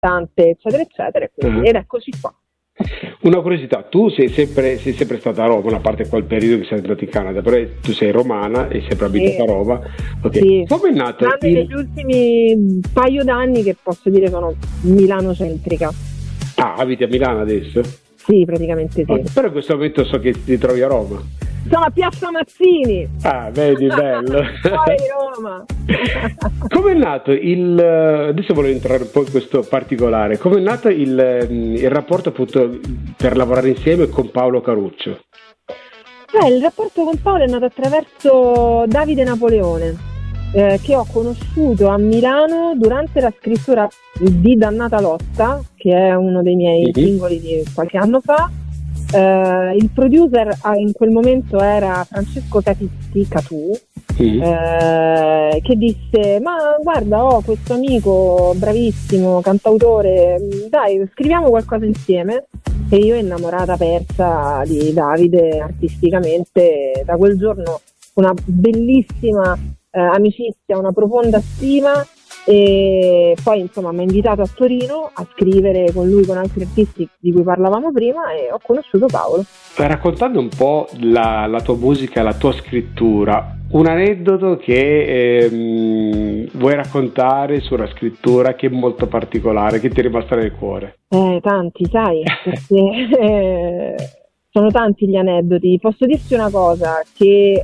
importante, eccetera, eccetera, ed eccoci qua. Una curiosità, tu sei sempre stata a Roma, a parte quel periodo che sei andata in Canada, però tu sei romana e sempre abitata a Roma. Okay. Sì. Come è nato? Negli ultimi paio d'anni che posso dire sono milanocentrica. Ah, abiti a Milano adesso? Sì, praticamente sì. Però in questo momento so che ti trovi a Roma. Sono a Piazza Mazzini. Ah, vedi, bello. Fuori Roma. Come è nato adesso voglio entrare un po' in questo particolare, come è nato il rapporto appunto per lavorare insieme con Paolo Caruccio? Il rapporto con Paolo è nato attraverso Davide Napoleone, che ho conosciuto a Milano durante la scrittura di Dannata Lotta, che è uno dei miei singoli di qualche anno fa. Il producer in quel momento era Francesco Catù, che disse: ma guarda, ho questo amico bravissimo, cantautore, dai, scriviamo qualcosa insieme. E io, innamorata persa di Davide artisticamente, da quel giorno una bellissima amicizia, una profonda stima. E poi insomma mi ha invitato a Torino a scrivere con lui, con altri artisti di cui parlavamo prima, e ho conosciuto Paolo. Raccontando un po' la tua musica, la tua scrittura, un aneddoto che vuoi raccontare sulla scrittura che è molto particolare, che ti è rimasta nel cuore? Tanti, sai, perché sono tanti gli aneddoti. Posso dirti una cosa, che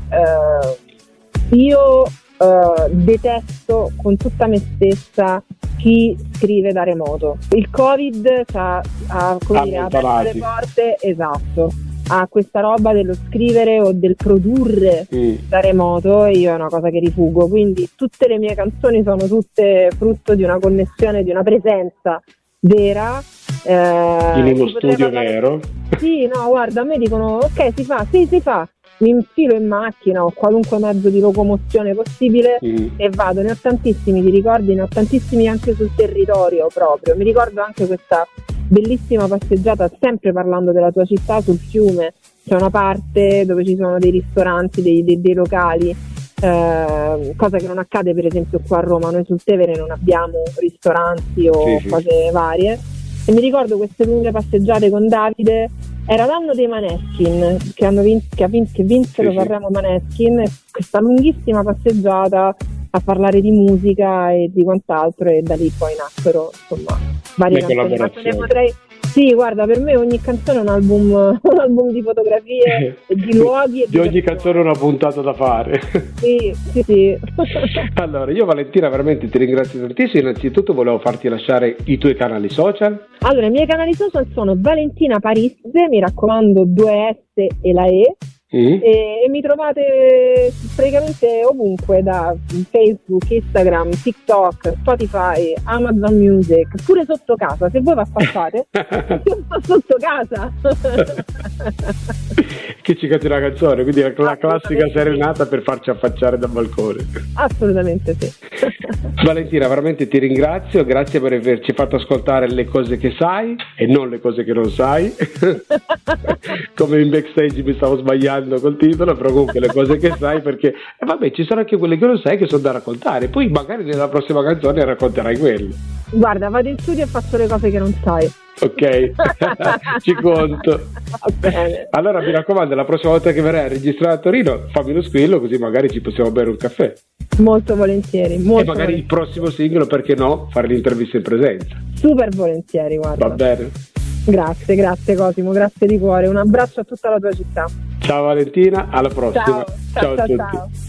io detesto con tutta me stessa chi scrive da remoto. Il Covid ha aperto le porte, esatto, a questa roba dello scrivere o del produrre da remoto, e io è una cosa che rifugo. Quindi tutte le mie canzoni sono tutte frutto di una connessione, di una presenza vera, in uno studio vero. Sì, no, guarda, a me dicono ok, si fa, mi infilo in macchina o qualunque mezzo di locomozione possibile e vado. Ne ho tantissimi di ricordi, ne ho tantissimi anche sul territorio proprio. Mi ricordo anche questa bellissima passeggiata, sempre parlando della tua città, sul fiume. C'è una parte dove ci sono dei ristoranti, dei locali, cosa che non accade per esempio qua a Roma. Noi sul Tevere non abbiamo ristoranti o cose varie. E mi ricordo queste lunghe passeggiate con Davide. Era l'anno dei Maneskin, che vinsero Sanremo Maneskin, e questa lunghissima passeggiata a parlare di musica e di quant'altro, e da lì poi nacquero insomma varie canzoni. Sì, guarda, per me ogni canzone è un album di fotografie e di luoghi. Di ogni canzone una puntata da fare. Sì. Allora, io Valentina veramente ti ringrazio tantissimo. Innanzitutto volevo farti lasciare i tuoi canali social. Allora, i miei canali social sono Valentina Parisse, mi raccomando 2 S e la E. E mi trovate praticamente ovunque, da Facebook, Instagram, TikTok, Spotify, Amazon Music, pure sotto casa. Se voi passate, io sto sotto casa. Che ci canti una canzone, quindi la classica serenata per farci affacciare dal balcone. Assolutamente sì. Valentina, veramente ti ringrazio, grazie per averci fatto ascoltare le cose che sai e non le cose che non sai. Come in backstage mi stavo sbagliando col titolo, però comunque le cose che sai, perché vabbè, ci sono anche quelle che non sai che sono da raccontare, poi magari nella prossima canzone racconterai quelle. Guarda, vado in studio e faccio le cose che non sai. Ok. Ci conto. Va bene. Allora mi raccomando, la prossima volta che verrai a registrare a Torino fammi lo squillo, così magari ci possiamo bere un caffè. Molto volentieri, e magari il prossimo singolo, perché no, fare l'intervista in presenza. Super volentieri, guarda. Va bene. Grazie Cosimo, grazie di cuore, un abbraccio a tutta la tua città. Ciao Valentina, alla prossima. Ciao a tutti. Ciao.